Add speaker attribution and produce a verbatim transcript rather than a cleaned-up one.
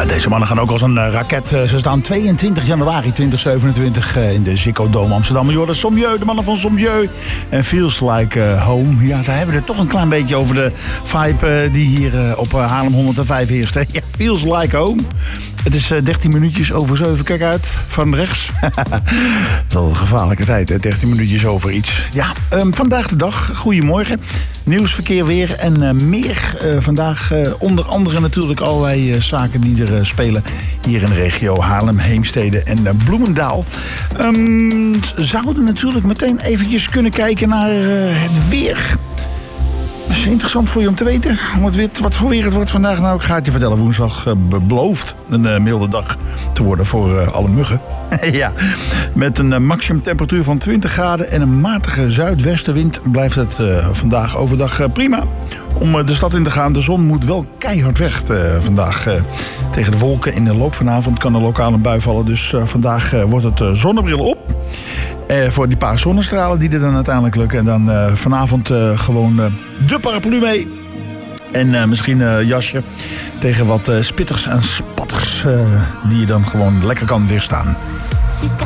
Speaker 1: Deze mannen gaan ook als een uh, raket. Uh, ze staan tweeëntwintig januari tweeduizend zevenentwintig uh, in de Ziggo Dome Amsterdam. Jordan Sommieu, de mannen van Sommieu. En Feels Like uh, Home. Ja, daar hebben we het toch een klein beetje over de vibe uh, die hier uh, op uh, Haarlem honderdvijf heerst. Ja, Feels Like Home. Het is uh, dertien minuutjes over zeven. Kijk uit, van rechts. Dat is wel een gevaarlijke tijd, hè? dertien minuutjes over iets. Ja, um, vandaag de dag. Goedemorgen. Nieuwsverkeer weer en uh, meer. Uh, vandaag uh, onder andere natuurlijk allerlei uh, zaken die er uh, spelen hier in de regio Haarlem, Heemstede en uh, Bloemendaal. Um, zouden natuurlijk meteen eventjes kunnen kijken naar uh, het weer. Dat is interessant voor je om te weten. Wat, wat voor weer het wordt vandaag. Nou, ik ga het je vertellen. Woensdag uh, belooft een uh, milde dag te worden voor uh, alle muggen. Ja, met een uh, maximum temperatuur van twintig graden en een matige zuidwestenwind blijft het uh, vandaag overdag uh, prima om uh, de stad in te gaan. De zon moet wel keihard weg uh, vandaag uh, tegen de wolken. In de loop van de avond kan er lokaal een bui vallen. Dus uh, vandaag uh, wordt het uh, zonnebril op. Uh, voor die paar zonnestralen die er dan uiteindelijk lukken. En dan uh, vanavond uh, gewoon uh, de paraplu mee. En uh, misschien een uh, jasje tegen wat uh, spitters en spatters. Uh, die je dan gewoon lekker kan weerstaan.
Speaker 2: She's got